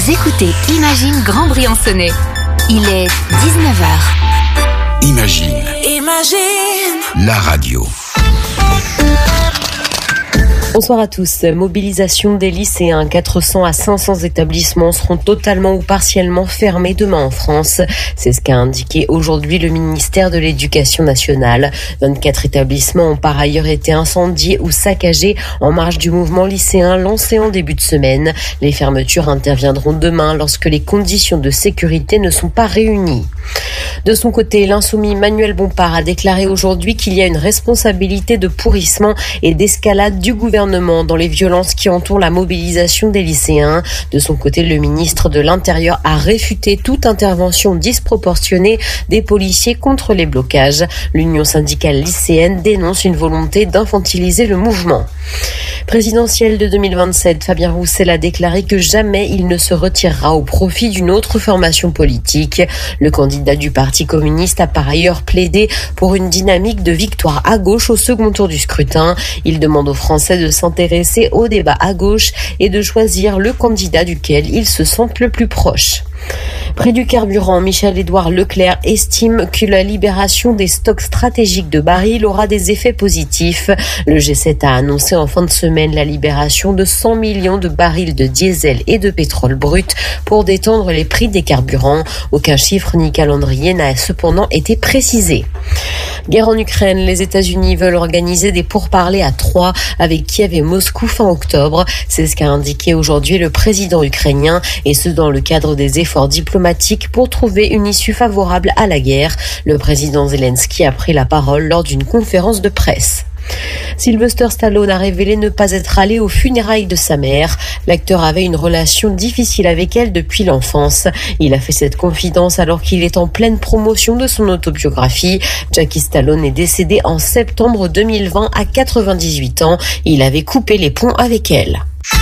Vous écoutez Imagine Grand Briançonnais. Il est 19h. Imagine. La radio. Bonsoir à tous. Mobilisation des lycéens. 400 à 500 établissements seront totalement ou partiellement fermés demain en France. C'est ce qu'a indiqué aujourd'hui le ministère de l'Éducation nationale. 24 établissements ont par ailleurs été incendiés ou saccagés en marge du mouvement lycéen lancé en début de semaine. Les fermetures interviendront demain lorsque les conditions de sécurité ne sont pas réunies. De son côté, l'insoumis Manuel Bompard a déclaré aujourd'hui qu'il y a une responsabilité de pourrissement et d'escalade du gouvernement dans les violences qui entourent la mobilisation des lycéens. De son côté, le ministre de l'Intérieur a réfuté toute intervention disproportionnée des policiers contre les blocages. L'Union syndicale lycéenne dénonce une volonté d'infantiliser le mouvement. Présidentielle de 2027, Fabien Roussel a déclaré que jamais il ne se retirera au profit d'une autre formation politique. Le candidat du Parti communiste a par ailleurs plaidé pour une dynamique de victoire à gauche au second tour du scrutin. Il demande aux Français de s'intéresser au débat à gauche et de choisir le candidat duquel ils se sentent le plus proches. Prix du carburant, Michel-Édouard Leclerc estime que la libération des stocks stratégiques de barils aura des effets positifs. Le G7 a annoncé en fin de semaine la libération de 100 millions de barils de diesel et de pétrole brut pour détendre les prix des carburants. Aucun chiffre ni calendrier n'a cependant été précisé. Guerre en Ukraine, les États-Unis veulent organiser des pourparlers à 3 avec Kiev et Moscou fin octobre. C'est ce qu'a indiqué aujourd'hui le président ukrainien et ce dans le cadre des efforts diplomatiques pour trouver une issue favorable à la guerre. Le président Zelensky a pris la parole lors d'une conférence de presse. Sylvester Stallone a révélé ne pas être allé aux funérailles de sa mère. L'acteur avait une relation difficile avec elle depuis l'enfance. Il a fait cette confidence alors qu'il est en pleine promotion de son autobiographie. Jackie Stallone est décédé en septembre 2020 à 98 ans. Il avait coupé les ponts avec elle.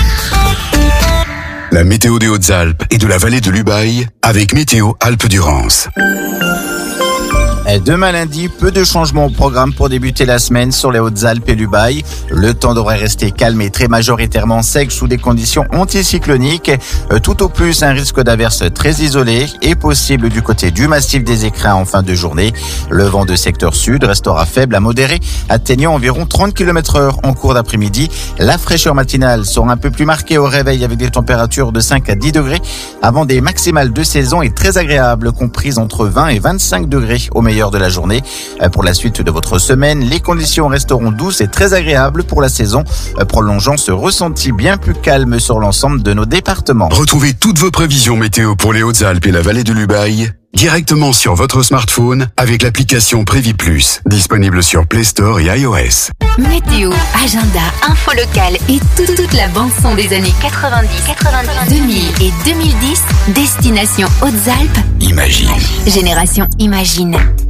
La météo des Hautes-Alpes et de la vallée de l'Ubaye avec Météo Alpes-Durance. Demain lundi, peu de changements au programme pour débuter la semaine sur les Hautes-Alpes et l'Ubaye. Le temps devrait rester calme et très majoritairement sec sous des conditions anticycloniques. Tout au plus, un risque d'averse très isolé est possible du côté du massif des Écrins en fin de journée. Le vent de secteur sud restera faible à modéré, atteignant environ 30 km/h en cours d'après-midi. La fraîcheur matinale sera un peu plus marquée au réveil avec des températures de 5 à 10 degrés avant des maximales de saison et très agréables, comprises entre 20 et 25 degrés au meilleur de la journée. Pour la suite de votre semaine, les conditions resteront douces et très agréables pour la saison, prolongeant ce ressenti bien plus calme sur l'ensemble de nos départements. Retrouvez toutes vos prévisions météo pour les Hautes-Alpes et la vallée de l'Ubaye directement sur votre smartphone avec l'application Prévis Plus, disponible sur Play Store et iOS. Météo, agenda, info locale et toute la bande-son des années 90, 2000 et 2010. Destination Hautes-Alpes. Imagine. Génération Imagine.